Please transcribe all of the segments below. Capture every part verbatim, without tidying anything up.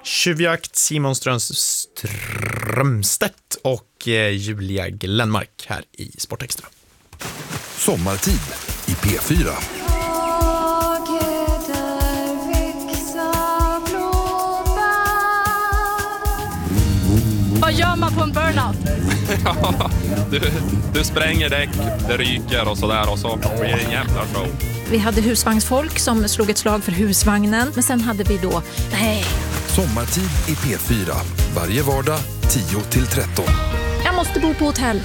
Tjuvjakt, Simon Strömstedt och Julia Glenmark här i Sportextra. Sommartid i P fyra. Vad gör man på en burnout? Ja, du, du spränger däck, det ryker och sådär och så blir det en jävla show. Vi hade husvagnsfolk som slog ett slag för husvagnen. Men sen hade vi då, nej. Sommartid i P fyra. Varje vardag tio till tretton. Jag måste bo på hotell.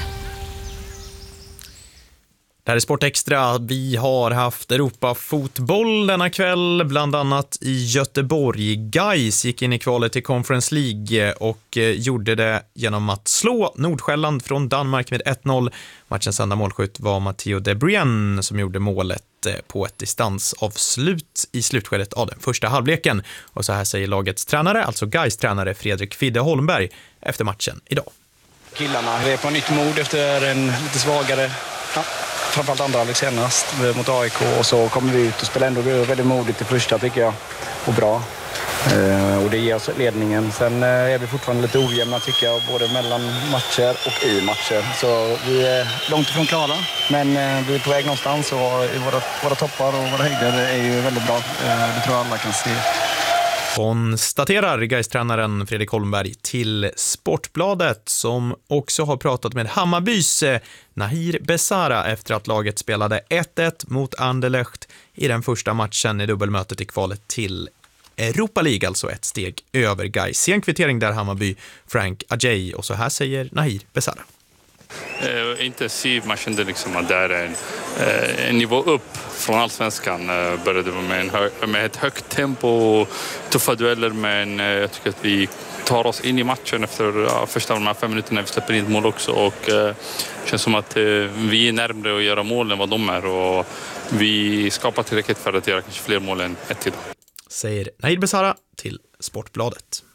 Det här är Sportextra. Vi har haft Europa-fotboll denna kväll, bland annat i Göteborg. Gais gick in i kvalet till Conference League och gjorde det genom att slå Nordsjälland från Danmark med ett noll. Matchens enda målskytt var Matteo De Bruyne som gjorde målet på ett distansavslut i slutskedet av den första halvleken. Och så här säger lagets tränare, alltså Gais tränare Fredrik Fidde Holmberg, efter matchen idag. Killarna är på nytt mod efter en lite svagare, ja, framförallt andra halvlek senast mot A I K, och så kommer vi ut och spelar ändå väldigt modigt i första tycker jag, och bra. Eh, och det ger oss ledningen. Sen eh, är vi fortfarande lite ojämna tycker jag, både mellan matcher och i matcher. Så vi är långt ifrån klara, men eh, vi är på väg någonstans, och våra, våra toppar och våra höjder är ju väldigt bra. Eh, det tror jag alla kan se. Konstaterar Gais-tränaren Fredrik Holmberg till Sportbladet, som också har pratat med Hammarbys Nahir Besara efter att laget spelade ett ett mot Anderlecht i den första matchen i dubbelmötet i kvalet till Europa League, alltså ett steg över Gais. Sen kvittering där Hammarby Frank Ajay, och så här säger Nahir Besara. Eh, intensiv, man kände liksom att det är en, eh, en nivå upp från allsvenskan. Eh, började med, en hö- med ett högt tempo, tuffa dueller, men eh, jag tycker att vi tar oss in i matchen efter ja, första de här fem minuterna. Vi släpper in ett mål också, och eh, känns som att eh, vi är närmare att göra mål än vad de är, och vi skapar tillräckligt för att göra kanske fler mål än ett idag. Säger Nahir Besara till Sportbladet.